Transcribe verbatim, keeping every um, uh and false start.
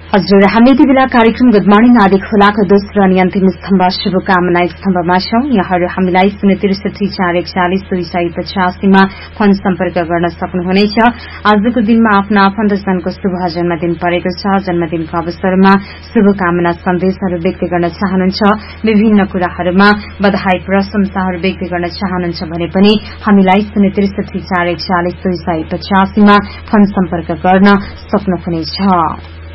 हजुर, हामी यति बेला कार्यक्रम गुड मर्निङ आदि खोलाको दोस्रो अनि अन्तिम स्तम्भ शुभकामना स्तम्भमा छौं। यहाँहरू हामीलाई शून्य त्रिसठी चार एकचालिस दुई सय पचासीमा फोन सम्पर्क गर्न सक्नुहुनेछ। आजको दिनमा आफ्ना आफन्तजनको शुभ जन्मदिन परेको छ। जन्मदिनको अवसरमा शुभकामना सन्देशहरू व्यक्त गर्न चाहनुहुन्छ, विभिन्न कुराहरूमा बधाई प्रशंसाहरू व्यक्त गर्न चाहनुहुन्छ भने पनि हामीलाई शून्य त्रिसठी चार एकचालिस दुई सय पचासीमा फोन सम्पर्क गर्न सक्नुहुनेछ।